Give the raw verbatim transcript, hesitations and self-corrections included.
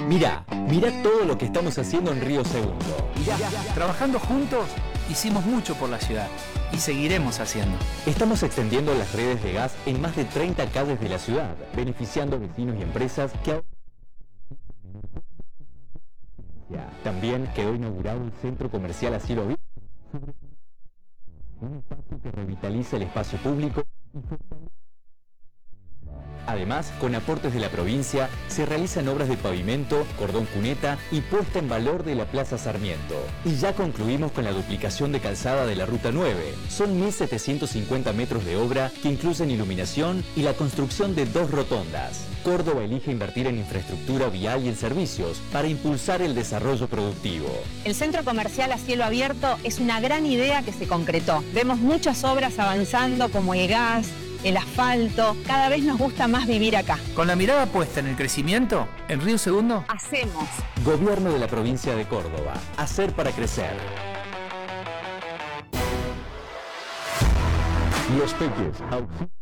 Mirá, mirá todo lo que estamos haciendo en Río Segundo. Mirá, trabajando juntos, hicimos mucho por la ciudad y seguiremos haciendo. Estamos extendiendo las redes de gas en más de treinta calles de la ciudad, beneficiando a vecinos y empresas que ahora... También quedó inaugurado un centro comercial a cielo abierto, un espacio que revitaliza el espacio público. Además, con aportes de la provincia, se realizan obras de pavimento, cordón cuneta y puesta en valor de la Plaza Sarmiento. Y ya concluimos con la duplicación de calzada de la Ruta nueve. Son mil setecientos cincuenta metros de obra que incluyen iluminación y la construcción de dos rotondas. Córdoba elige invertir en infraestructura vial y en servicios para impulsar el desarrollo productivo. El centro comercial a cielo abierto es una gran idea que se concretó. Vemos muchas obras avanzando como el gas, el asfalto. Cada vez nos gusta más vivir acá. Con la mirada puesta en el crecimiento, en Río Segundo, hacemos. Gobierno de la provincia de Córdoba. Hacer para crecer. Los Peques.